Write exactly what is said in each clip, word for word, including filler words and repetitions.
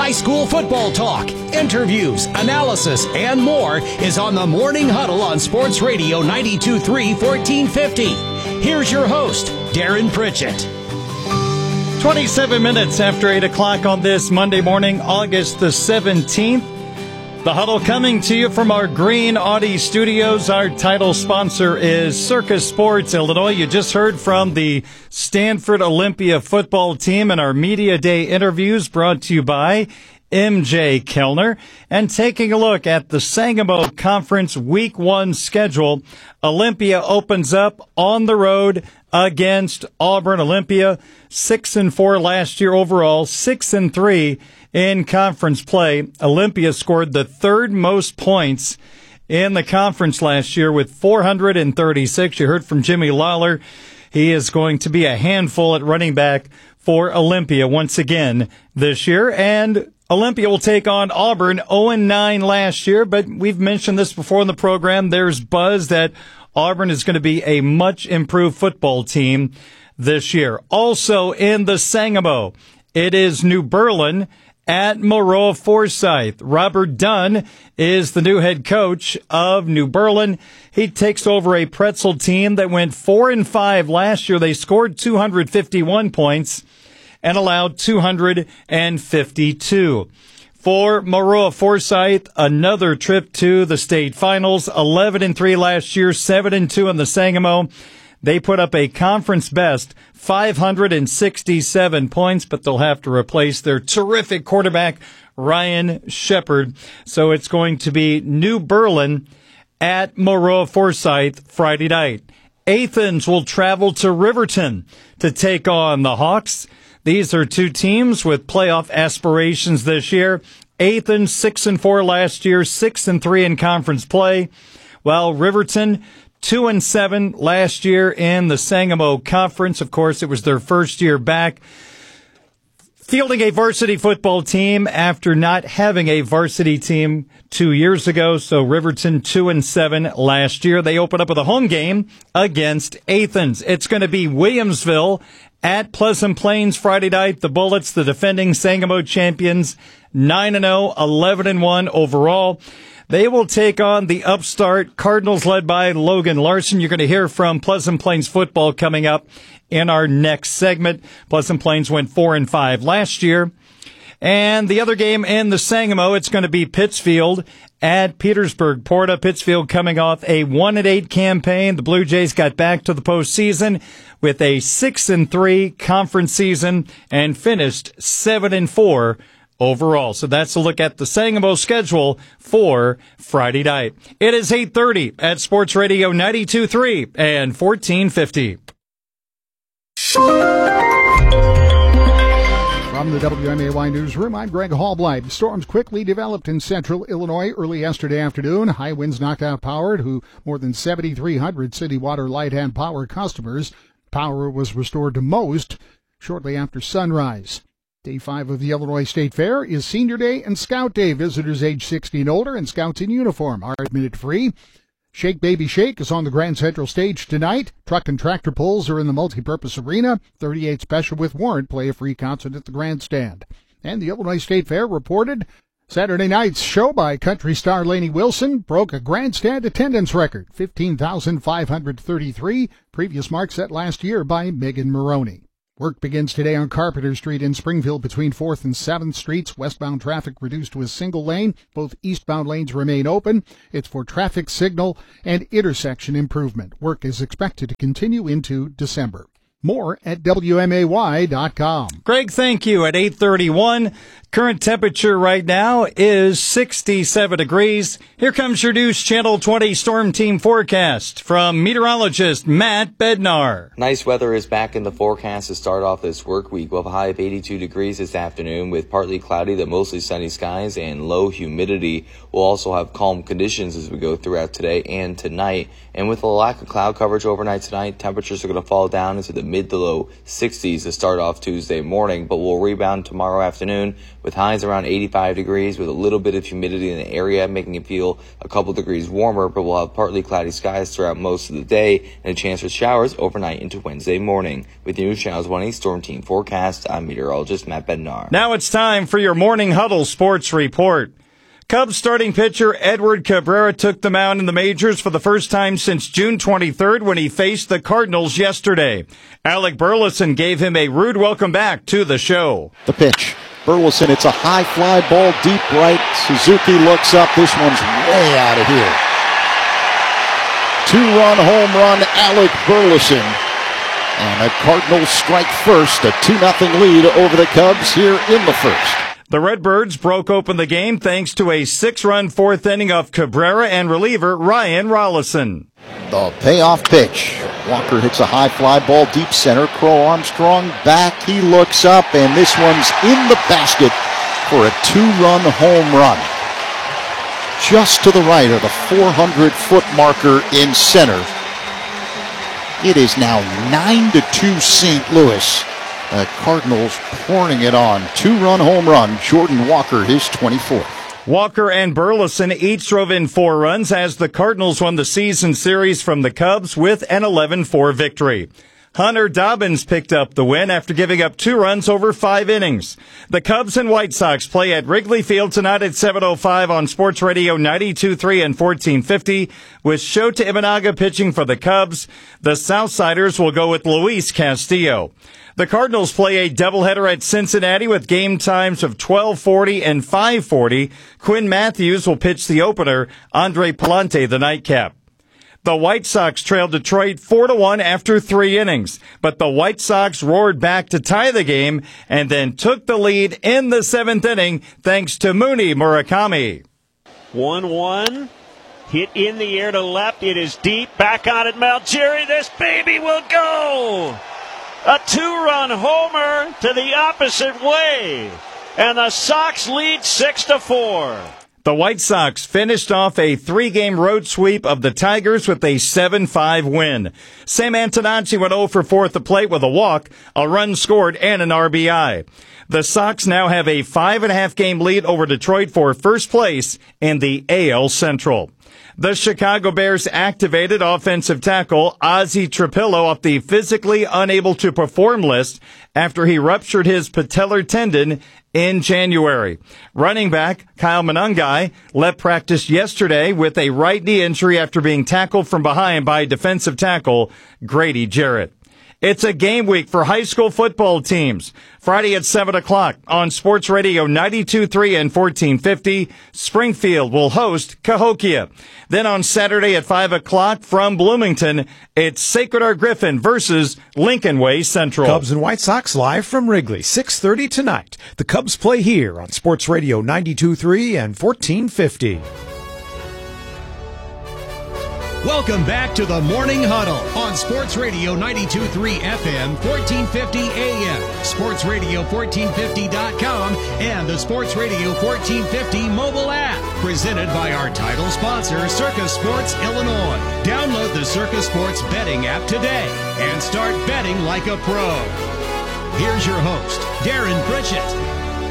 high school football talk, interviews, analysis, and more is on the Morning Huddle on Sports Radio ninety-two point three, fourteen fifty. Here's your host, Darren Pritchett. twenty-seven minutes after eight o'clock on this Monday morning, August the seventeenth. The Huddle coming to you from our Green Audi Studios. Our title sponsor is Circus Sports Illinois. You just heard from the Stanford Olympia football team in our Media Day interviews brought to you by M J Kellner. And taking a look at the Sangamo Conference Week one schedule, Olympia opens up on the road against Auburn. Olympia, six and four last year overall, six and three in conference play. Olympia scored the third most points in the conference last year with four hundred thirty-six. You heard from Jimmy Lawler. He is going to be a handful at running back for Olympia once again this year. And Olympia will take on Auburn, oh and nine last year, but we've mentioned this before in the program. There's buzz that Auburn is going to be a much improved football team this year. Also in the Sangamo, it is New Berlin at Maroa Forsyth. Robert Dunn is the new head coach of New Berlin. He takes over a Pretzel team that went four and five last year. They scored two hundred fifty-one points and allowed two hundred fifty-two. For Maroa Forsyth, another trip to the state finals, eleven and three last year, seven and two in the Sangamo. They put up a conference best five hundred sixty-seven points, but they'll have to replace their terrific quarterback, Ryan Shepard. So it's going to be New Berlin at Maroa Forsyth Friday night. Athens will travel to Riverton to take on the Hawks. These are two teams with playoff aspirations this year. Athens, six and four last year, six and three in conference play, while Riverton, two and seven last year in the Sangamo Conference. Of course, it was their first year back fielding a varsity football team after not having a varsity team two years ago. So Riverton, two and seven last year. They open up with a home game against Athens. It's going to be Williamsville at Pleasant Plains Friday night. The Bullets, the defending Sangamo champions, nine and oh, eleven and one overall. They will take on the upstart Cardinals led by Logan Larson. You're going to hear from Pleasant Plains football coming up in our next segment. Pleasant Plains went four and five last year. And the other game in the Sangamo, it's going to be Pittsfield at Petersburg Porta. Pittsfield coming off a one and eight campaign. The Blue Jays got back to the postseason with a six and three conference season and finished seven and four overall. So that's a look at the Sangamo schedule for Friday night. It is eight thirty at Sports Radio ninety-two point three and fourteen fifty. From the W M A Y newsroom, I'm Greg Hallblight. Storms quickly developed in central Illinois early yesterday afternoon. High winds knocked out power to more than seventy-three hundred city water, light, and power customers. Power was restored to most shortly after sunrise. Day five of the Illinois State Fair is Senior Day and Scout Day. Visitors age sixty and older and scouts in uniform are admitted free. Shake Baby Shake is on the Grand Central Stage tonight. Truck and tractor pulls are in the multipurpose arena. thirty-eight Special with Warrant play a free concert at the Grandstand. And the Illinois State Fair reported Saturday night's show by country star Lainey Wilson broke a Grandstand attendance record, fifteen thousand five hundred thirty-three, previous mark set last year by Megan Maroney. Work begins today on Carpenter Street in Springfield between fourth and seventh Streets. Westbound traffic reduced to a single lane. Both eastbound lanes remain open. It's for traffic signal and intersection improvement. Work is expected to continue into December. More at W M A Y dot com. Greg, thank you. At eight thirty-one, current temperature right now is sixty-seven degrees. Here comes your News Channel twenty Storm Team forecast from meteorologist Matt Bednar. Nice weather is back in the forecast to start off this work week. We'll have a high of eighty-two degrees this afternoon with partly cloudy to mostly sunny skies and low humidity. We'll also have calm conditions as we go throughout today and tonight. And with a lack of cloud coverage overnight tonight, temperatures are going to fall down into the mid to low sixties to start off Tuesday morning, but will rebound tomorrow afternoon with highs around eighty-five degrees with a little bit of humidity in the area, making it feel a couple degrees warmer, but we'll have partly cloudy skies throughout most of the day and a chance for showers overnight into Wednesday morning. With your News Channel twenty Storm Team forecast, I'm meteorologist Matt Bednar. Now it's time for your Morning Huddle Sports Report. Cubs starting pitcher Edward Cabrera took the mound in the majors for the first time since June twenty-third when he faced the Cardinals yesterday. Alec Burleson gave him a rude welcome back to the show. The pitch. Burleson, it's a high fly ball deep right. Suzuki looks up. This one's way out of here. Two-run home run, Alec Burleson. And the Cardinals strike first, a two nothing lead over the Cubs here in the first. The Redbirds broke open the game thanks to a six-run fourth inning of Cabrera and reliever Ryan Rollison. The payoff pitch. Walker hits a high fly ball deep center. Crow Armstrong back. He looks up, and this one's in the basket for a two-run home run. Just to the right of the four hundred foot marker in center. It is now nine to two Saint Louis. The Cardinals pouring it on. Two-run home run. Jordan Walker, his twenty-fourth. Walker and Burleson each drove in four runs as the Cardinals won the season series from the Cubs with an eleven four victory. Hunter Dobbins picked up the win after giving up two runs over five innings. The Cubs and White Sox play at Wrigley Field tonight at seven oh five on Sports Radio ninety-two point three and fourteen fifty, with Shota Imanaga pitching for the Cubs. The Southsiders will go with Luis Castillo. The Cardinals play a doubleheader at Cincinnati with game times of twelve forty and five forty. Quinn Matthews will pitch the opener, Andre Palante the nightcap. The White Sox trailed Detroit four to one after three innings, but the White Sox roared back to tie the game and then took the lead in the seventh inning thanks to Mooney Murakami. one one, hit in the air to left. It is deep. Back on it, Malgeri. This baby will go. A two-run homer to the opposite way, and the Sox lead six to four. The White Sox finished off a three-game road sweep of the Tigers with a seven five win. Sam Antonacci went oh for four at the plate with a walk, a run scored, and an R B I. The Sox now have a five-and-a-half game lead over Detroit for first place in the A L Central. The Chicago Bears activated offensive tackle Ozzie Trapillo off the physically unable to perform list after he ruptured his patellar tendon in January. Running back Kyle Monangai left practice yesterday with a right knee injury after being tackled from behind by defensive tackle Grady Jarrett. It's a game week for high school football teams. Friday at seven o'clock on Sports Radio ninety-two point three and fourteen fifty, Springfield will host Cahokia. Then on Saturday at five o'clock from Bloomington, it's Sacred Heart Griffin versus Lincoln Way Central. Cubs and White Sox live from Wrigley, six thirty tonight. The Cubs play here on Sports Radio ninety-two point three and fourteen fifty. Welcome back to the Morning Huddle on Sports Radio ninety-two point three F M, fourteen fifty A M, sports radio fourteen fifty dot com, and the Sports Radio fourteen fifty mobile app. Presented by our title sponsor, Circus Sports Illinois. Download the Circus Sports betting app today and start betting like a pro. Here's your host, Darren Pritchett.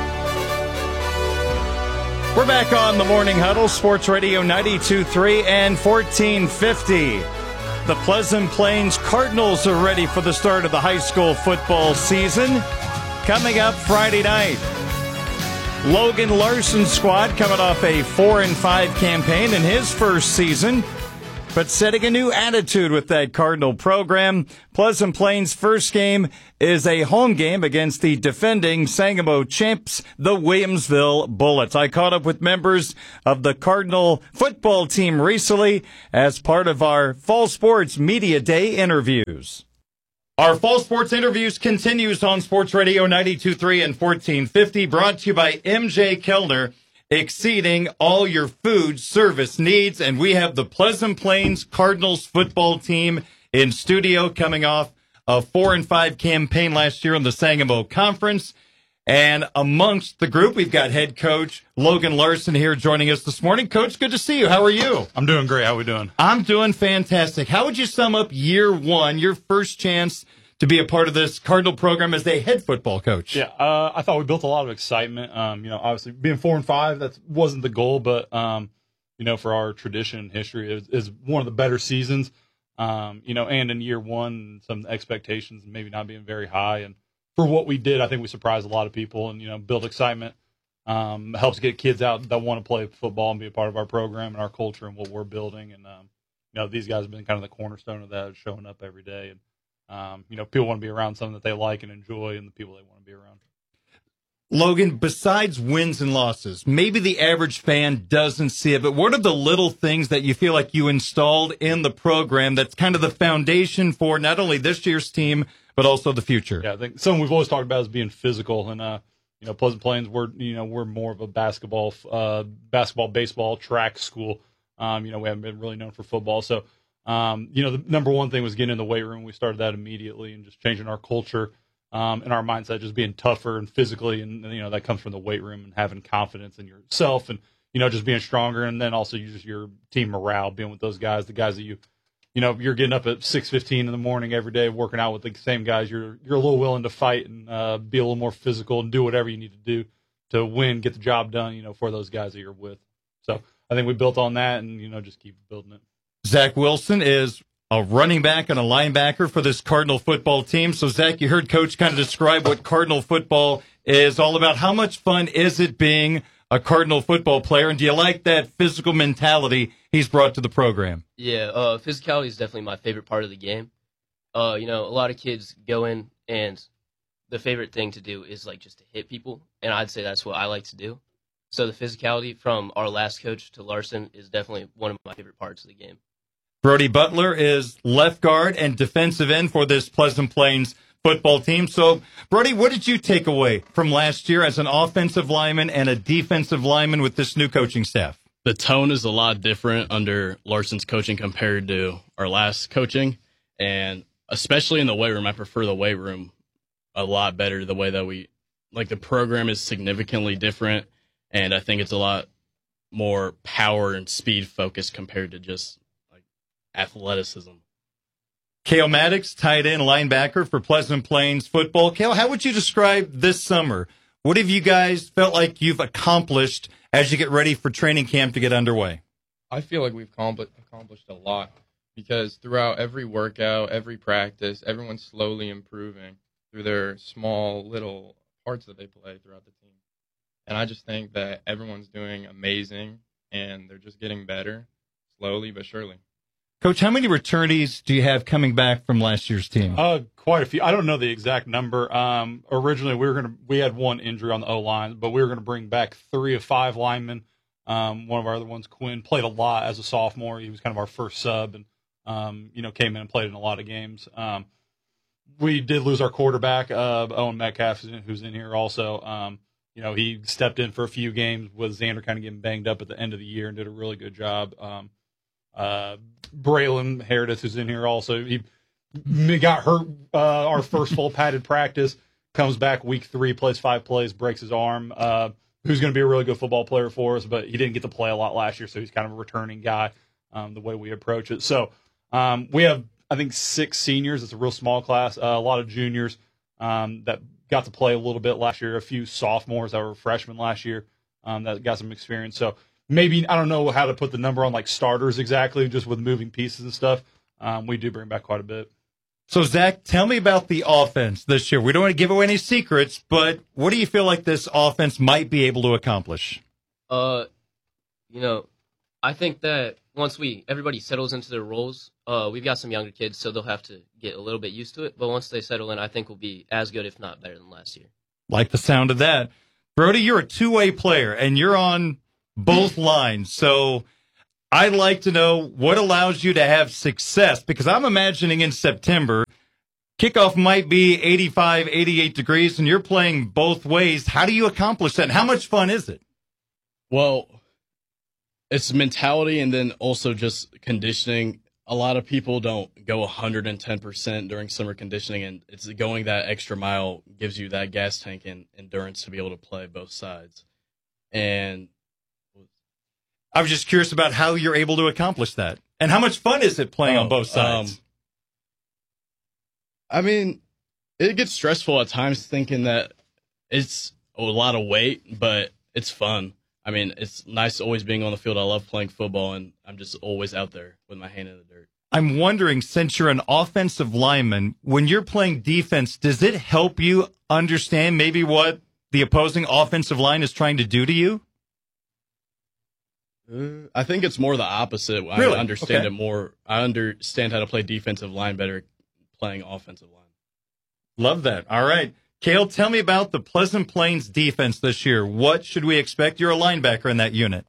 We're back on the Morning Huddle, Sports Radio ninety-two point three and fourteen fifty. The Pleasant Plains Cardinals are ready for the start of the high school football season. Coming up Friday night, Logan Larson's squad coming off a four and five campaign in his first season, but setting a new attitude with that Cardinal program. Pleasant Plains' first game is a home game against the defending Sangamo champs, the Williamsville Bullets. I caught up with members of the Cardinal football team recently as part of our Fall Sports Media Day interviews. Our Fall Sports interviews continues on Sports Radio ninety-two point three and fourteen fifty, brought to you by M J Kellner, exceeding all your food service needs. And we have the Pleasant Plains Cardinals football team in studio, coming off a four and five campaign last year in the Sangamo Conference. And amongst the group, we've got head coach Logan Larson here joining us this morning. Coach, good to see you. How are you? I'm doing great. How are we doing? I'm doing fantastic. How would you sum up year one, your first chance to be a part of this Cardinal program as a head football coach? Yeah, uh, I thought we built a lot of excitement. Um, you know, obviously being four and five, that wasn't the goal, but um, you know, for our tradition and history, it is one of the better seasons. Um, you know, and in year one, some expectations maybe not being very high, and for what we did, I think we surprised a lot of people, and you know, build excitement. Um, helps get kids out that want to play football and be a part of our program and our culture and what we're building. And um, you know, these guys have been kind of the cornerstone of that, showing up every day. And Um, you know, people want to be around something that they like and enjoy and the people they want to be around. Logan, besides wins and losses, maybe the average fan doesn't see it, but what are the little things that you feel like you installed in the program that's kind of the foundation for not only this year's team, but also the future? Yeah, I think something we've always talked about is being physical. And, uh, you know, Pleasant Plains, we're, you know, we're more of a basketball, uh, basketball, baseball, track school. Um, you know, we haven't been really known for football. So, Um, you know, the number one thing was getting in the weight room. We started that immediately and just changing our culture um, and our mindset, just being tougher and physically. And, you know, that comes from the weight room and having confidence in yourself and, you know, just being stronger. And then also you just your team morale, being with those guys, the guys that you, you know, you're getting up at six fifteen in the morning every day, working out with the same guys. You're, you're a little willing to fight and uh, be a little more physical and do whatever you need to do to win, get the job done, you know, for those guys that you're with. So I think we built on that and, you know, just keep building it. Zach Wilson is a running back and a linebacker for this Cardinal football team. So, Zach, you heard Coach kind of describe what Cardinal football is all about. How much fun is it being a Cardinal football player, and do you like that physical mentality he's brought to the program? Yeah, uh, physicality is definitely my favorite part of the game. Uh, you know, a lot of kids go in, and the favorite thing to do is, like, just to hit people, and I'd say that's what I like to do. So the physicality from our last coach to Larson is definitely one of my favorite parts of the game. Brody Butler is left guard and defensive end for this Pleasant Plains football team. So, Brody, what did you take away from last year as an offensive lineman and a defensive lineman with this new coaching staff? The tone is a lot different under Larson's coaching compared to our last coaching. And especially in the weight room, I prefer the weight room a lot better. The way that we, like, the program is significantly different. And I think it's a lot more power and speed focused compared to just like athleticism. Kale Maddox, tight end linebacker for Pleasant Plains football. Kale, how would you describe this summer? What have you guys felt like you've accomplished as you get ready for training camp to get underway? I feel like we've accomplished a lot because throughout every workout, every practice, everyone's slowly improving through their small little parts that they play throughout the team. And I just think that everyone's doing amazing, and they're just getting better, slowly but surely. Coach, how many returnees do you have coming back from last year's team? Uh, quite a few. I don't know the exact number. Um, originally, we were gonna we had one injury on the O line, but we were gonna bring back three of five linemen. Um, one of our other ones, Quinn, played a lot as a sophomore. He was kind of our first sub, and um, you know, came in and played in a lot of games. Um, we did lose our quarterback, uh, Owen Metcalf, who's in here also. Um, You know, he stepped in for a few games with Xander kind of getting banged up at the end of the year and did a really good job. Um, uh, Braylon Heredith, who's in here also, he, he got hurt uh, our first full padded practice, comes back week three, plays five plays, breaks his arm, uh, who's going to be a really good football player for us, but he didn't get to play a lot last year, so he's kind of a returning guy, um, the way we approach it. So um, we have, I think, six seniors. It's a real small class, uh, a lot of juniors um, that – got to play a little bit last year, a few sophomores that were freshmen last year um, that got some experience. So maybe, I don't know how to put the number on like starters exactly, just with moving pieces and stuff. Um, we do bring back quite a bit. So, Zach, tell me about the offense this year. We don't want to give away any secrets, but what do you feel like this offense might be able to accomplish? Uh, you know, I think that once we everybody settles into their roles, uh, we've got some younger kids, so they'll have to get a little bit used to it. But once they settle in, I think we'll be as good, if not better, than last year. Like the sound of that. Brody, you're a two-way player, and you're on both lines. So I'd like to know what allows you to have success, because I'm imagining in September, kickoff might be eighty-five, eighty-eight degrees, and you're playing both ways. How do you accomplish that, and how much fun is it? Well, it's mentality and then also just conditioning. A lot of people don't go one hundred ten percent during summer conditioning, and it's going that extra mile gives you that gas tank and endurance to be able to play both sides. And I was just curious about how you're able to accomplish that. And how much fun is it playing oh, on both sides? Um, I mean, it gets stressful at times thinking that it's a lot of weight, but it's fun. I mean, it's nice always being on the field. I love playing football, and I'm just always out there with my hand in the dirt. I'm wondering, since you're an offensive lineman, when you're playing defense, does it help you understand maybe what the opposing offensive line is trying to do to you? Uh, I think it's more the opposite. Really? I understand Okay. it more. I understand how to play defensive line better playing offensive line. Love that. All right. Cale, tell me about the Pleasant Plains defense this year. What should we expect? You're a linebacker in that unit.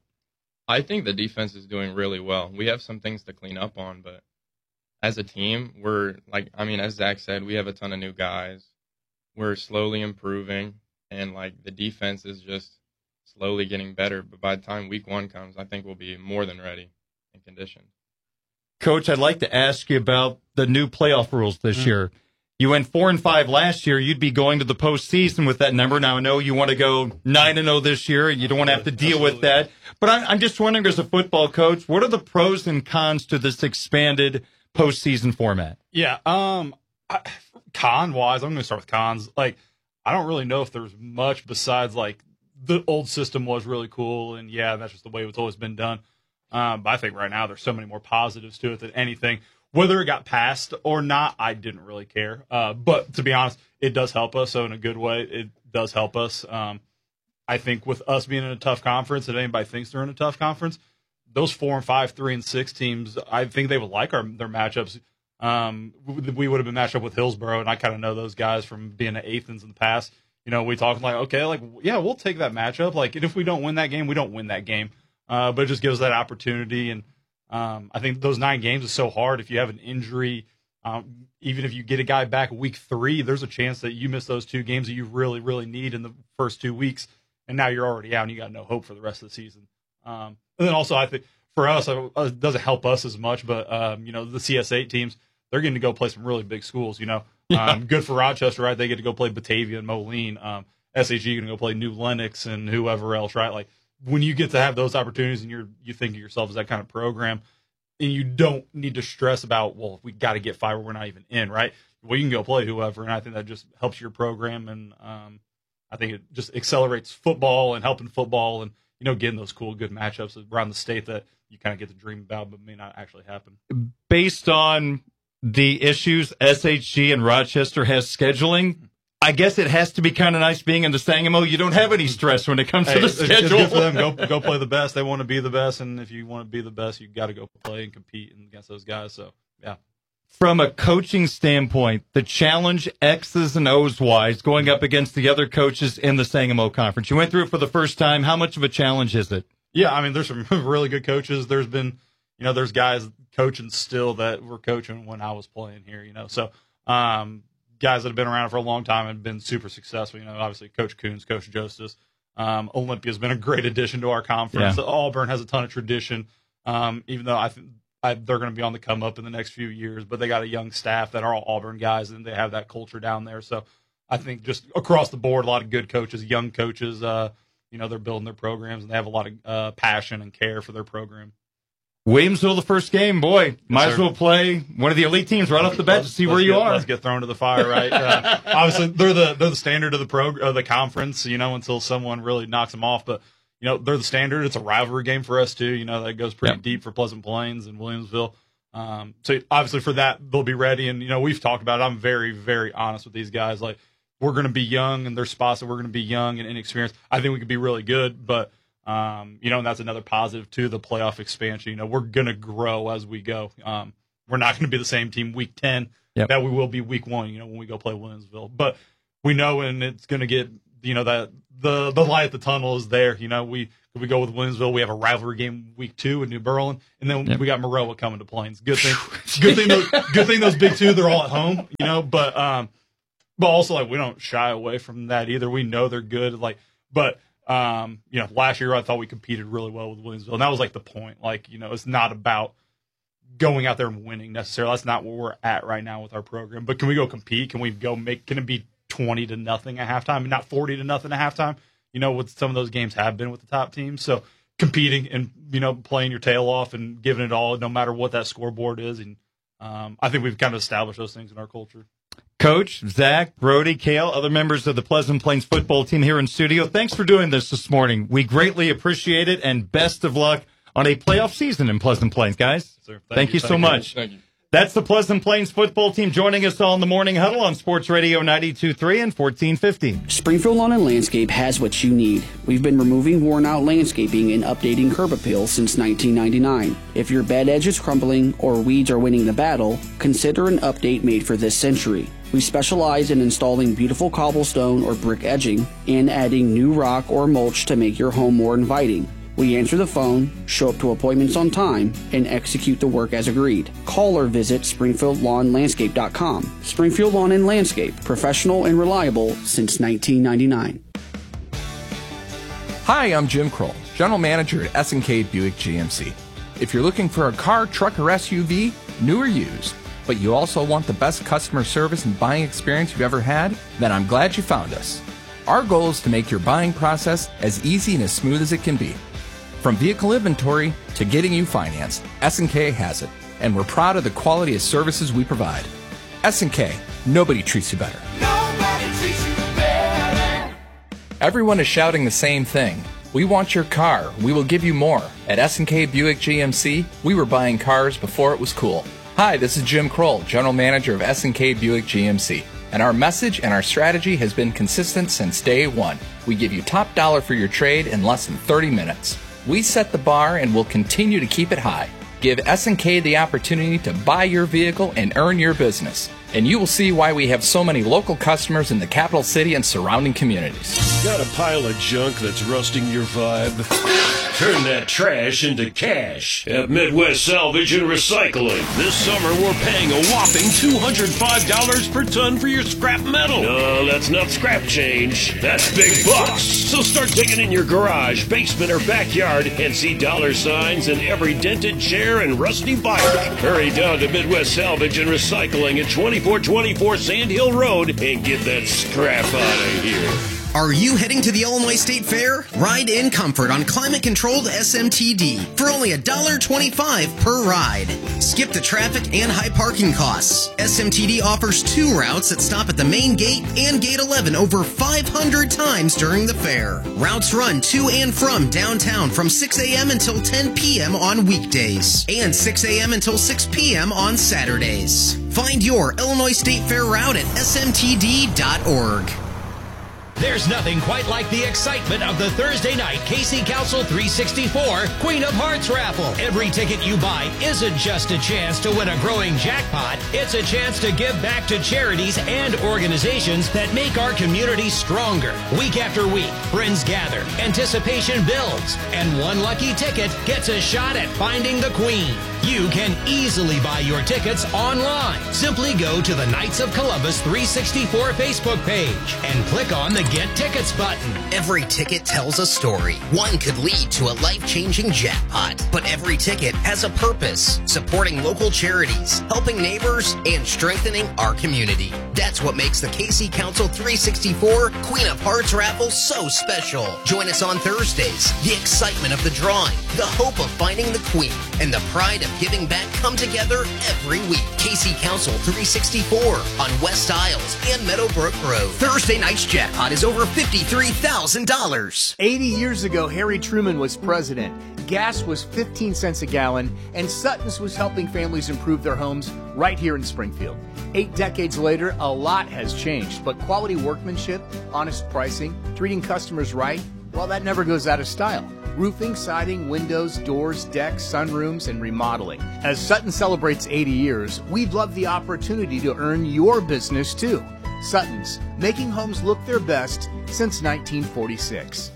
I think the defense is doing really well. We have some things to clean up on, but as a team, we're like, I mean, as Zach said, we have a ton of new guys. We're slowly improving, and like the defense is just slowly getting better. But by the time week one comes, I think we'll be more than ready and conditioned. Coach, I'd like to ask you about the new playoff rules this Mm. year. You went four and five last year. You'd be going to the postseason with that number. Now I know you want to go nine and zero this year. You don't want to have to deal with that. But I'm, I'm just wondering, as a football coach, what are the pros and cons to this expanded postseason format? Yeah. Um. I, con wise, I'm going to start with cons. Like, I don't really know if there's much besides like the old system was really cool, and yeah, that's just the way it's always been done. Um. But I think right now there's so many more positives to it than anything. Whether it got passed or not, I didn't really care. Uh, but to be honest, it does help us. So in a good way, it does help us. Um, I think with us being in a tough conference, if anybody thinks they're in a tough conference, those four and five, three and six teams, I think they would like our their matchups. Um, we, we would have been matched up with Hillsboro, and I kind of know those guys from being at Athens in the past. You know, we talked like, okay, like yeah, we'll take that matchup. Like, and if we don't win that game, we don't win that game. Uh, but it just gives us that opportunity. And Um, I think those nine games is so hard. If you have an injury, um, even if you get a guy back week three, there's a chance that you miss those two games that you really, really need in the first two weeks, and now you're already out and you got no hope for the rest of the season. Um, and then also, I think for us, it doesn't help us as much, but um, you know, the C S eight teams, they're getting to go play some really big schools. You know, Yeah. um, good for Rochester, right? They get to go play Batavia and Moline. Um, S H G going to go play New Lenox and whoever else, right? Like, when you get to have those opportunities and you're you think of yourself as that kind of program, and you don't need to stress about, well, we got to get five or we're not even in, right? Well, you can go play whoever, and I think that just helps your program, and um, I think it just accelerates football and helping football, and you know, getting those cool, good matchups around the state that you kind of get to dream about, but may not actually happen. Based on the issues S H G and Rochester has scheduling, I guess it has to be kind of nice being in the Sangamo. You don't have any stress when it comes Hey, to the it's, schedule. It's good for them. Go go play the best. They want to be the best, and if you want to be the best, you got to go play and compete against those guys. So yeah. From a coaching standpoint, the challenge X's and O's wise going up against the other coaches in the Sangamo Conference. You went through it for the first time. How much of a challenge is it? Yeah, I mean, there's some really good coaches. There's been, you know, there's guys coaching still that were coaching when I was playing here, you know. So um, guys that have been around for a long time and been super successful. You know, obviously Coach Coons, Coach Justice. Um, Olympia's been a great addition to our conference. Yeah. Auburn has a ton of tradition, um, even though I think I, they're going to be on the come up in the next few years. But they got a young staff that are all Auburn guys, and they have that culture down there. So I think just across the board, a lot of good coaches, young coaches. Uh, you know, they're building their programs, and they have a lot of uh, passion and care for their program. Williamsville, the first game, boy, might Yes, as sir. well play one of the elite teams right off the bat to see Let's where you get- are. Let's get thrown to the fire, right? Uh, obviously, they're the they're the standard of the pro of the conference, you know, until someone really knocks them off. But you know, they're the standard. It's a rivalry game for us too. You know, that goes pretty Yep. deep for Pleasant Plains and Williamsville. Um, so obviously, for that, they'll be ready. And you know, we've talked about it. I'm very, very honest with these guys. Like, we're going to be young, and there's spots that we're going to be young and inexperienced. I think we could be really good, but um, you know, and that's another positive to the playoff expansion. You know, we're going to grow as we go. Um, we're not going to be the same team week ten Yep. that we will be week one, you know, when we go play Williamsville. But we know, and it's going to get, you know, that the the light at the tunnel is there. You know, we we go with Williamsville. We have a rivalry game week two with New Berlin, and then Yep. we got Maroa coming to Plains. Good thing, good thing, those, good thing those big two, they're all at home, you know. But um, but also like we don't shy away from that either. We know they're good, like, but. Um, you know, last year I thought we competed really well with Williamsville, and that was like the point. Like, you know, it's not about going out there and winning necessarily. That's not where we're at right now with our program. But can we go compete? Can we go make? Can it be twenty to nothing at halftime, and not forty to nothing at halftime? You know, what some of those games have been with the top teams. So competing and you know playing your tail off and giving it all, no matter what that scoreboard is. And um, I think we've kind of established those things in our culture. Coach, Zach, Brody, Kale, other members of the Pleasant Plains football team here in studio, thanks for doing this this morning. We greatly appreciate it, and best of luck on a playoff season in Pleasant Plains, guys. Sir, thank, thank you, you so thank much. You. Thank you. That's the Pleasant Plains football team joining us all in the Morning Huddle on Sports Radio ninety-two point three and fourteen fifty. Springfield Lawn and Landscape has what you need. We've been removing worn-out landscaping and updating curb appeal since nineteen ninety-nine. If your bed edge is crumbling or weeds are winning the battle, consider an update made for this century. We specialize in installing beautiful cobblestone or brick edging and adding new rock or mulch to make your home more inviting. We answer the phone, show up to appointments on time, and execute the work as agreed. Call or visit springfield lawn landscape dot com. Springfield Lawn and Landscape, professional and reliable since nineteen ninety-nine. Hi, I'm Jim Kroll, General Manager at S and K Buick G M C. If you're looking for a car, truck, or S U V, new or used, but you also want the best customer service and buying experience you've ever had, then I'm glad you found us. Our goal is to make your buying process as easy and as smooth as it can be. From vehicle inventory to getting you financed, S and K has it, and we're proud of the quality of services we provide. S and K, nobody treats you better. Nobody treats you better. Everyone is shouting the same thing. We want your car. We will give you more. At S and K Buick G M C, we were buying cars before it was cool. Hi, this is Jim Kroll, General Manager of S and K Buick G M C. And our message and our strategy has been consistent since day one. We give you top dollar for your trade in less than thirty minutes. We set the bar and will continue to keep it high. Give S and K the opportunity to buy your vehicle and earn your business. And you will see why we have so many local customers in the capital city and surrounding communities. Got a pile of junk that's rusting your vibe? Turn that trash into cash at Midwest Salvage and Recycling. This summer, we're paying a whopping two hundred five dollars per ton for your scrap metal. No, that's not scrap change. That's big bucks. So start digging in your garage, basement, or backyard and see dollar signs in every dented chair and rusty bike. Hurry down to Midwest Salvage and Recycling at twenty-four twenty-four Sand Hill Road and get that scrap out of here. Are you heading to the Illinois State Fair? Ride in comfort on climate-controlled S M T D for only one dollar and twenty-five cents per ride. Skip the traffic and high parking costs. S M T D offers two routes that stop at the main gate and gate eleven over five hundred times during the fair. Routes run to and from downtown from six a.m. until ten p.m. on weekdays and six a.m. until six p.m. on Saturdays. Find your Illinois State Fair route at S M T D dot org. There's nothing quite like the excitement of the Thursday night K C Council three sixty-four Queen of Hearts raffle. Every ticket you buy isn't just a chance to win a growing jackpot. It's a chance to give back to charities and organizations that make our community stronger. Week after week, friends gather, anticipation builds, and one lucky ticket gets a shot at finding the Queen. You can easily buy your tickets online. Simply go to the Knights of Columbus three sixty-four Facebook page and click on the Get Tickets button. Every ticket tells a story. One could lead to a life-changing jackpot. But every ticket has a purpose, supporting local charities, helping neighbors, and strengthening our community. That's what makes the K C Council three sixty-four Queen of Hearts raffle so special. Join us on Thursdays. The excitement of the drawing, the hope of finding the Queen, and the pride of giving back come together every week. K C Council three sixty-four on West Isles and Meadowbrook Road. Thursday night's jackpot is over fifty-three thousand dollars. eighty years ago, Harry Truman was president. Gas was fifteen cents a gallon, and Sutton's was helping families improve their homes right here in Springfield. Eight decades later, a lot has changed, but quality workmanship, honest pricing, treating customers right, well, that never goes out of style. Roofing, siding, windows, doors, decks, sunrooms, and remodeling. As Sutton celebrates eighty years, we'd love the opportunity to earn your business too. Sutton's, making homes look their best since nineteen forty-six.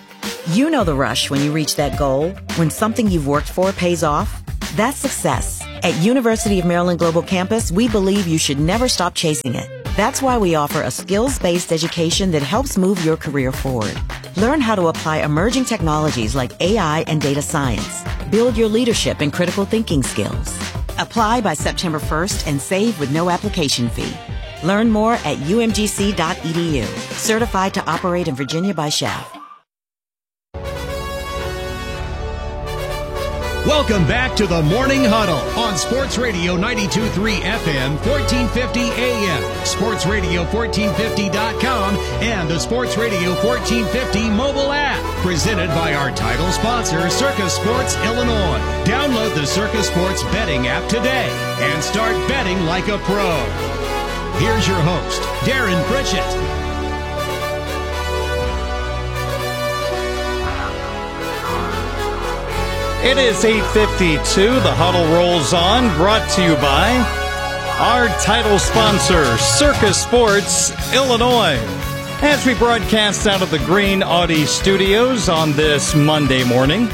You know the rush when you reach that goal, when something you've worked for pays off. That's success. At University of Maryland Global Campus, we believe you should never stop chasing it. That's why we offer a skills-based education that helps move your career forward. Learn how to apply emerging technologies like A I and data science. Build your leadership and critical thinking skills. Apply by September first and save with no application fee. Learn more at U M G C dot E D U. Certified to operate in Virginia by S H A F. Welcome back to the Morning Huddle on Sports Radio ninety-two point three F M, fourteen fifty A M, Sports Radio fourteen fifty dot com, and the Sports Radio fourteen fifty mobile app. Presented by our title sponsor, Circus Sports Illinois. Download the Circus Sports betting app today and start betting like a pro. Here's your host, Darren Pritchett. It is eight fifty-two. The Huddle rolls on, brought to you by our title sponsor, Circus Sports Illinois. As we broadcast out of the Green Audi Studios on this Monday morning,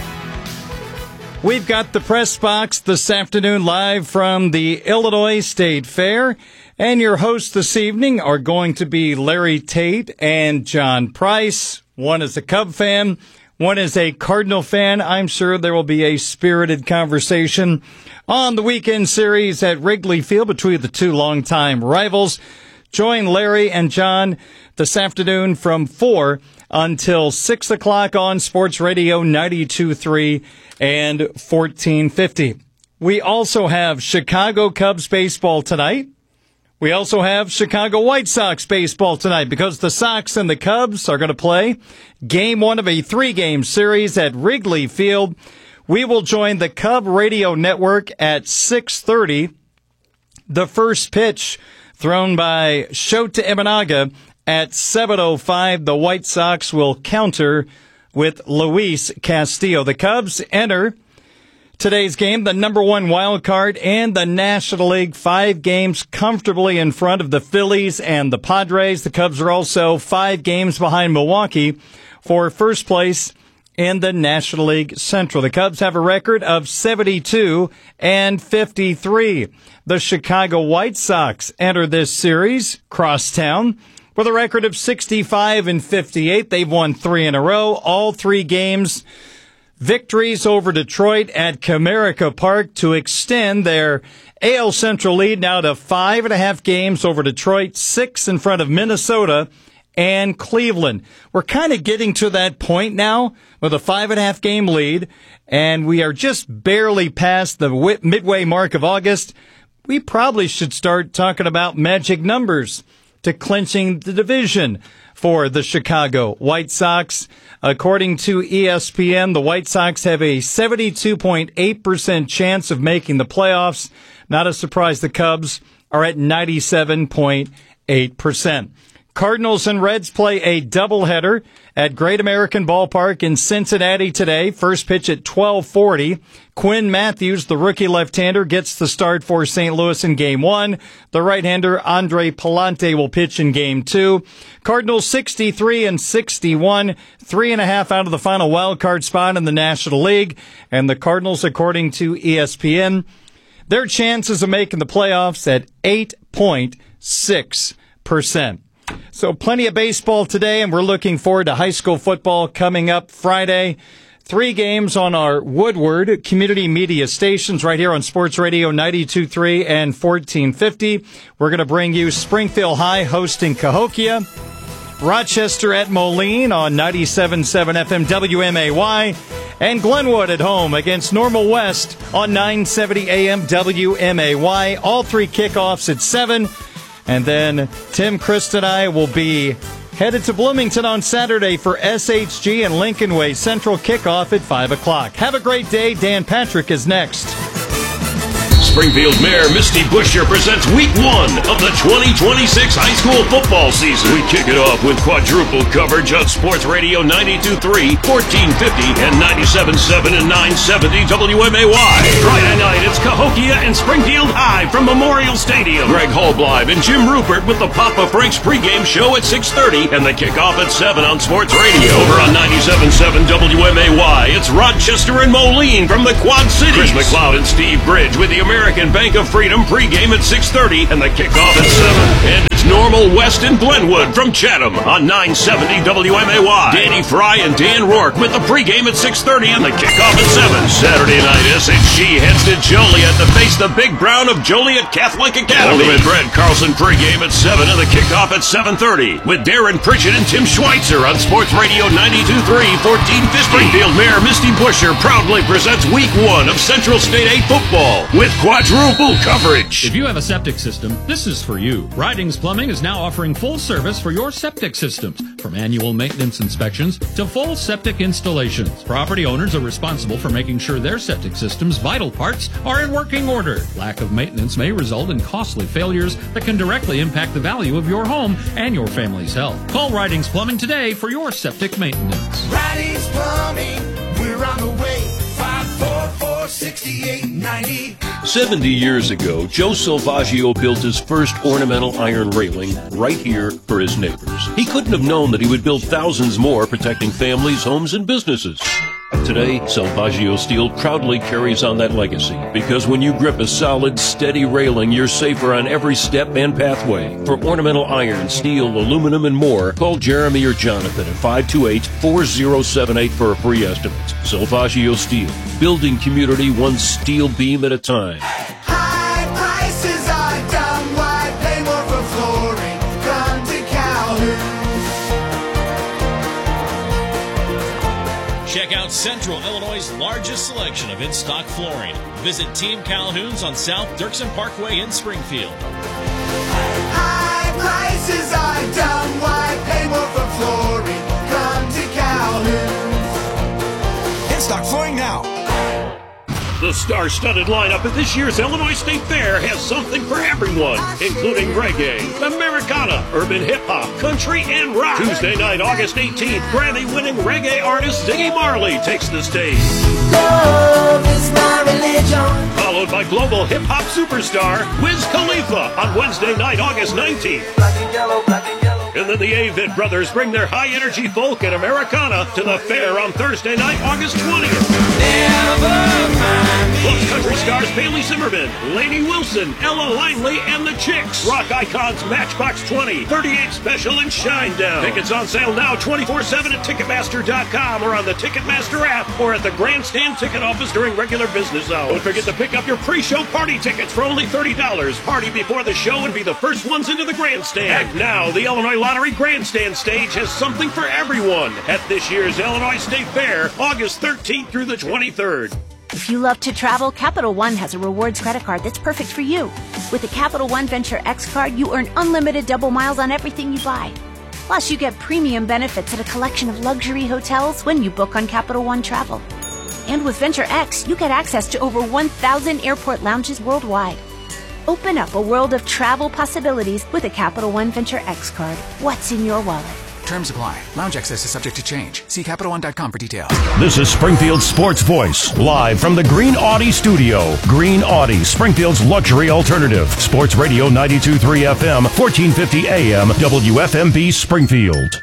we've got the press box this afternoon live from the Illinois State Fair. And your hosts this evening are going to be Larry Tate and John Price. One is a Cub fan. One is a Cardinal fan. I'm sure there will be a spirited conversation on the weekend series at Wrigley Field between the two longtime rivals. Join Larry and John this afternoon from four until six o'clock on Sports Radio ninety-two point three and fourteen fifty. We also have Chicago Cubs baseball tonight. We also have Chicago White Sox baseball tonight because the Sox and the Cubs are going to play game one of a three-game series at Wrigley Field. We will join the Cub Radio Network at six thirty. The first pitch thrown by Shota Imanaga at seven oh five. The White Sox will counter with Luis Castillo. The Cubs enter today's game, the number one wild card in the National League, five games comfortably in front of the Phillies and the Padres. The Cubs are also five games behind Milwaukee for first place in the National League Central. The Cubs have a record of seventy-two and fifty-three. The Chicago White Sox enter this series crosstown with a record of sixty-five and fifty-eight. They've won three in a row, all three games victories over Detroit at Comerica Park to extend their A L Central lead now to five and a half games over Detroit, six in front of Minnesota and Cleveland. We're kind of getting to that point now with a five and a half game lead, and we are just barely past the midway mark of August. We probably should start talking about magic numbers to clinching the division for the Chicago White Sox. According to E S P N, the White Sox have a seventy-two point eight percent chance of making the playoffs. Not a surprise the Cubs are at ninety-seven point eight percent. Cardinals and Reds play a doubleheader at Great American Ballpark in Cincinnati today. First pitch at twelve forty. Quinn Matthews, the rookie left-hander, gets the start for Saint Louis in Game one. The right-hander, Andre Palante, will pitch in Game two. Cardinals sixty-three and sixty-one, three and a half out of the final wild card spot in the National League. And the Cardinals, according to E S P N, their chances of making the playoffs at eight point six percent. So plenty of baseball today, and we're looking forward to high school football coming up Friday. Three games on our Woodward community media stations right here on Sports Radio ninety-two point three and fourteen fifty. We're going to bring you Springfield High hosting Cahokia, Rochester at Moline on ninety-seven point seven F M W M A Y, and Glenwood at home against Normal West on nine seventy A M W M A Y. All three kickoffs at seven. And then Tim, Chris, and I will be headed to Bloomington on Saturday for S H G and Lincoln Way Central kickoff at five o'clock. Have a great day. Dan Patrick is next. Springfield Mayor Misty Buscher presents week one of the twenty twenty-six high school football season. We kick it off with quadruple coverage of Sports Radio ninety-two point three, fourteen fifty, and ninety-seven point seven and nine seventy W M A Y. Friday night, it's Cahokia and Springfield High from Memorial Stadium. Greg Hallbleib and Jim Rupert with the Papa Frank's pregame show at six thirty and the kickoff at seven on Sports Radio. Over on ninety-seven point seven W M A Y, it's Rochester and Moline from the Quad Cities. Chris McLeod and Steve Bridge with the American American Bank of Freedom pregame at six thirty and the kickoff at seven. And it's It's Normal West and Glenwood from Chatham on nine seventy W M A Y. Danny Fry and Dan Rourke with the pregame at six thirty and the kickoff at seven. Saturday night, S H G heads to Joliet to face the Big Brown of Joliet Catholic Academy. Ultimate Brent Carlson pregame at seven and the kickoff at seven thirty with Darren Pritchett and Tim Schweitzer on Sports Radio ninety-two point three, fourteen fifty. Springfield Mayor Misty Busher proudly presents week one of Central State eight football with quadruple coverage. If you have a septic system, this is for you. Ridings Plumbing is now offering full service for your septic systems, from annual maintenance inspections to full septic installations. Property owners are responsible for making sure their septic system's vital parts are in working order. Lack of maintenance may result in costly failures that can directly impact the value of your home and your family's health. Call Ridings Plumbing today for your septic maintenance. Ridings Plumbing, we're on the way. five four four, six eight nine zero. seventy years ago, Joe Salvaggio built his first ornamental iron railing right here for his neighbors. He couldn't have known that he would build thousands more protecting families, homes, and businesses. Today, Salvaggio Steel proudly carries on that legacy because when you grip a solid, steady railing, you're safer on every step and pathway. For ornamental iron, steel, aluminum, and more, call Jeremy or Jonathan at five two eight, four zero seven eight for a free estimate. Salvaggio Steel, building community one steel beam at a time. High prices are dumb. Why pay more for flooring? Come to Calhoun. Check out Central Illinois' largest selection of in-stock flooring. Visit Team Calhoun's on South Dirksen Parkway in Springfield. High prices are dumb. Why pay more for flooring? Come to Calhoun. In-stock flooring now. The star-studded lineup at this year's Illinois State Fair has something for everyone, including reggae, Americana, urban hip-hop, country, and rock. Tuesday night, August eighteenth, Grammy-winning reggae artist Ziggy Marley takes the stage. Love is my religion. Followed by global hip-hop superstar Wiz Khalifa on Wednesday night, August nineteenth. Black and yellow, black and yellow. And then the Avett Brothers bring their high-energy folk and Americana to the fair on Thursday night, August twentieth. Never mind me. Plus country stars Bailey Zimmerman, Lainey Wilson, Ella Lively, and the Chicks. Rock icons Matchbox twenty, thirty-eight Special, and Shinedown. Tickets on sale now twenty-four seven at Ticketmaster dot com or on the Ticketmaster app or at the Grandstand ticket office during regular business hours. Don't forget to pick up your pre-show party tickets for only thirty dollars. Party before the show and be the first ones into the Grandstand. Act now, the Illinois Lottery Grandstand stage has something for everyone at this year's Illinois State Fair, August thirteenth through the twenty-third. If you love to travel, Capital One has a rewards credit card that's perfect for you. With the Capital One Venture X card, you earn unlimited double miles on everything you buy. Plus, you get premium benefits at a collection of luxury hotels when you book on Capital One Travel. And with Venture X, you get access to over one thousand airport lounges worldwide. Open up a world of travel possibilities with a Capital One Venture X card. What's in your wallet? Terms apply. Lounge access is subject to change. See Capital One dot com for details. This is Springfield's Sports Voice, live from the Green Audi studio. Green Audi, Springfield's luxury alternative. Sports Radio ninety-two point three F M, fourteen fifty A M, W F M B Springfield.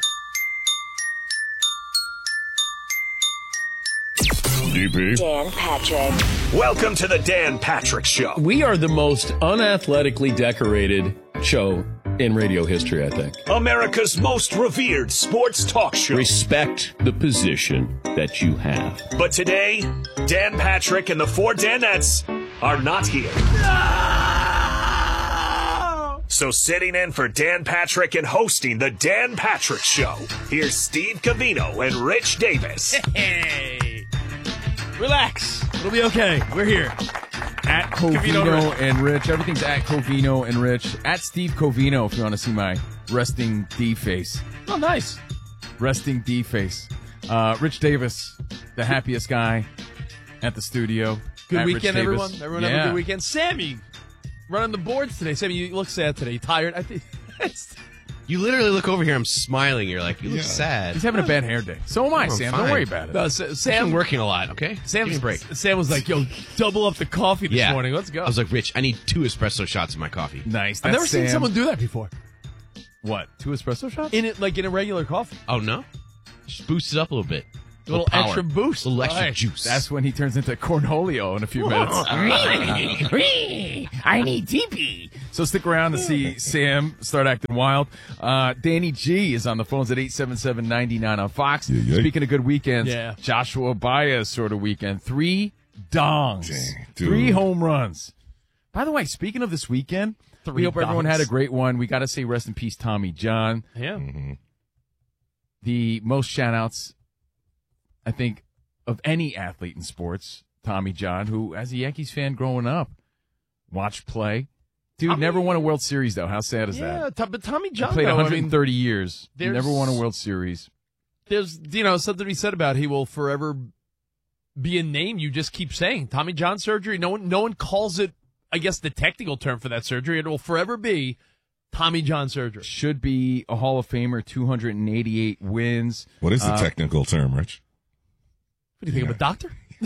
D P. Dan Patrick. Welcome to the Dan Patrick Show. We are the most unathletically decorated show in radio history, I think. America's most revered sports talk show. Respect the position that you have. But today, Dan Patrick and the four Danettes are not here. No! So sitting in for Dan Patrick and hosting the Dan Patrick Show, here's Steve Covino and Rich Davis. Hey! Relax. It'll be okay. We're here. At Covino and Rich. Everything's at Covino and Rich. At Steve Covino if you want to see my resting D face. Oh, nice. Resting D face. Uh, Rich Davis, the happiest guy at the studio. Good at weekend, Rich everyone. Davis. Everyone yeah. have a good weekend. Sammy, running the boards today. Sammy, you look sad today. You tired? I think. You literally look over here. I'm smiling. You're like, you look Yeah. sad. He's having a bad hair day. So am I, Oh, Sam. fine. Don't worry about it. No, Sa- Sam been working a lot. Okay, Sam, give me a break. Sam was like, "Yo, double up the coffee this yeah. morning. Let's go." I was like, Rich, I need two espresso shots in my coffee. Nice. I've That's never seen Sam. someone do that before. What? Two espresso shots? In it, like in a regular coffee. Oh no, just boost it up a little bit. A little power. extra boost. A little extra Nice. juice. That's when he turns into Cornholio in a few minutes. I need D P. So stick around to see Sam start acting wild. Uh, Danny G is on the phones at eight seven seven, nine nine on Fox. Yeah, yeah. Speaking of good weekends, Yeah. Joshua Baez sort of weekend. Three dongs. Dang, dude. Three home runs. By the way, speaking of this weekend, Three we hope everyone dongs. had a great one. We got to say rest in peace, Tommy John. Yeah. Mm-hmm. The most shout-outs, I think, of any athlete in sports, Tommy John, who, as a Yankees fan growing up, watched play. Dude, I mean- never won a World Series, though. How sad is Yeah, that? to- but Tommy John, He played though, one hundred thirty I mean, years. there's- Never won a World Series. There's, you know, something to be said about he will forever be a name you just keep saying. Tommy John surgery. No one, no one calls it, I guess, the technical term for that surgery. It will forever be Tommy John surgery. Should be a Hall of Famer, two hundred eighty-eight wins. What is the Uh, technical term, Rich? What do you think of a doctor? no,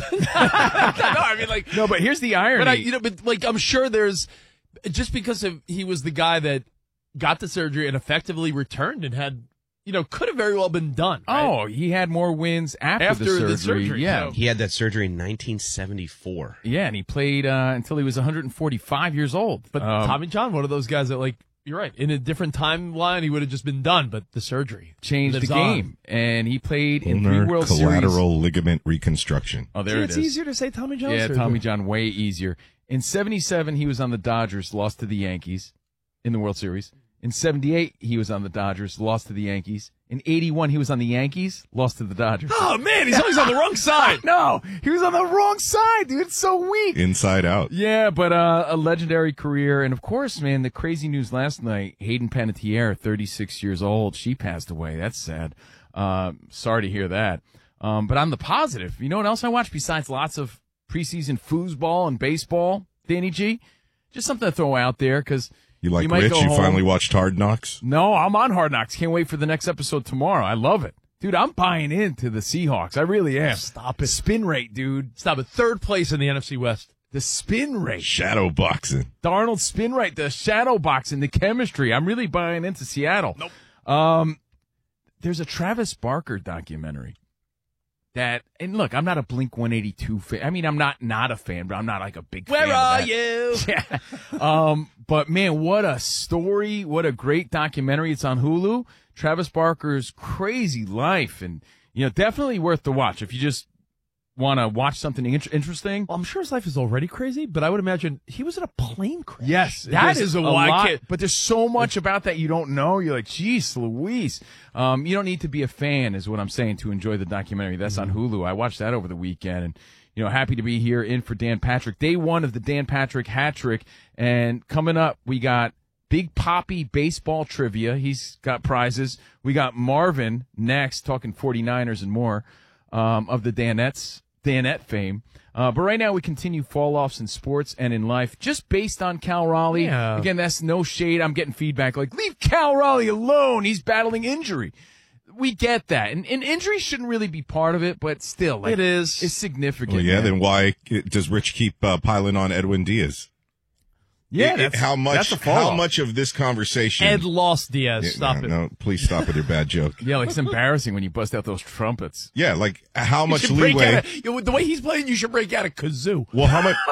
I mean, like, No, but here's the irony. but I, you know, but like, I'm sure there's just because of he was the guy that got the surgery and effectively returned and had, you know, could have very well been done. Right? Oh, he had more wins after, After the surgery. the surgery, yeah. so- He had that surgery in nineteen seventy-four. Yeah, and he played uh, until he was one hundred forty-five years old. But Um, Tommy John, one of those guys that, like, you're right. In a different timeline, he would have just been done. But the surgery changed lives the on. game, and he played in three Ulnar World collateral Series. ligament reconstruction. Oh, there See, it it's is. easier to say Tommy John. Yeah, surgery. Tommy John, way easier. In seventy-seven, he was on the Dodgers, lost to the Yankees in the World Series. In seventy-eight, he was on the Dodgers, lost to the Yankees. In eighty-one, he was on the Yankees, lost to the Dodgers. Oh man, he's always on the wrong side. No, he was on the wrong side, dude. It's so weak. Inside out. Yeah, but uh, a legendary career. And, of course, man, the crazy news last night, Hayden Panettiere, thirty-six years old, she passed away. That's sad. Uh, sorry to hear that. Um, but on the positive, you know what else I watched besides lots of preseason foosball and baseball, Danny G? Just something to throw out there because You like might Rich? go You home- finally watched Hard Knocks? No, I'm on Hard Knocks. Can't wait for the next episode tomorrow. I love it. Dude, I'm buying into the Seahawks. I really am. Stop it. Spin rate, dude. Stop it. Third place in the N F C West. The spin rate. Shadow boxing. Darnold spin rate, the shadow boxing, the chemistry. I'm really buying into Seattle. Nope. Um, there's a Travis Barker documentary that, and look, I'm not a Blink one eighty-two fan. I mean, I'm not not a fan, but I'm not like a big Where fan of are that. you? Yeah. Um, but man, what a story. What a great documentary. It's on Hulu. Travis Barker's crazy life, and, you know, definitely worth the watch if you just want to watch something in- interesting. Well, I'm sure his life is already crazy, but I would imagine he was in a plane crash. Yes, that there's is a wide lot, kid. but there's so much about that you don't know. You're like, geez, Louise. Um, you don't need to be a fan, is what I'm saying, to enjoy the documentary. That's on Hulu. I watched that over the weekend, and, you know, happy to be here in for Dan Patrick. Day one of the Dan Patrick hat trick, and coming up, we got Big Poppy baseball trivia. He's got prizes. We got Marvin next, talking forty-niners and more, um, of the Danettes, Danette fame. Uh, but right now we continue fall-offs in sports and in life, just based on Cal Raleigh. Yeah. Again, that's no shade. I'm getting feedback like, leave Cal Raleigh alone. He's battling injury. We get that. And, and injury shouldn't really be part of it, but still. Like, It is. It's significant. Well, yeah, man. then why does Rich keep uh, piling on Edwin Diaz? Yeah, It- it- that's, how much? that's a How fall-off. much of this conversation? Ed lost Diaz. Yeah, Stop no, it. No, please stop with your bad joke. Yeah, like it's embarrassing when you bust out those trumpets. Yeah, like how You much should break leeway? out a- you know, the way he's playing, you should break out a kazoo. Well, how much?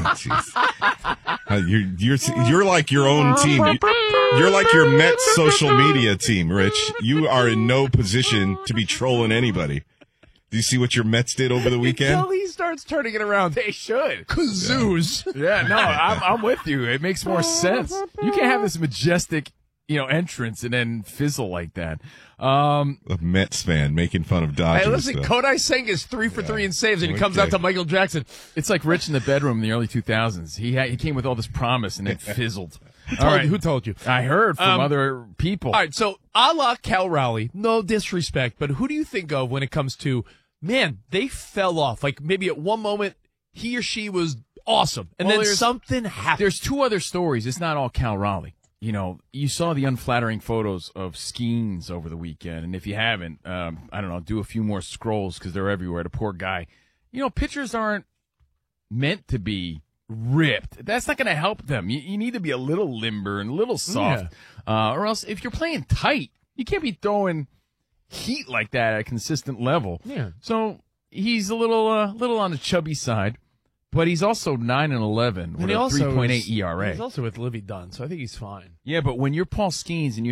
Jeez. Uh, you're you're you're like your own team. You're like your Mets social media team, Rich. You are in no position to be trolling anybody. Do you see what your Mets did over the weekend? Until he starts turning it around. They should. Kazoos. Yeah, no, I'm, I'm with you. It makes more sense. You can't have this majestic, you know, entrance and then fizzle like that. Um, A Mets fan making fun of Dodgers. Hey, listen, stuff. Kodai Senga is three for three in saves, and he comes Okay. out to Michael Jackson. it's like Rich in the bedroom in the early two thousands. He had, he came with all this promise and it fizzled. Who All told, right. who told you? I heard from Um, other people. All right, so a la Cal Raleigh, no disrespect, but who do you think of when it comes to, man, they fell off. Like maybe at one moment he or she was awesome, and Well, then there's- something happened. There's two other stories. It's not all Cal Raleigh. You know, you saw the unflattering photos of Skeens over the weekend, and if you haven't, um, I don't know, do a few more scrolls because they're everywhere. The poor guy. You know, pitchers aren't meant to be ripped. That's not going to help them. You, you need to be a little limber and a little soft, uh, or else if you're playing tight, you can't be throwing heat like that at a consistent level. Yeah. So he's a little, uh, little on the chubby side. But he's also nine and eleven with And he a also three point eight is- E R A. He's also with Livy Dunn, so I think he's fine. Yeah, but when you're Paul Skeens and you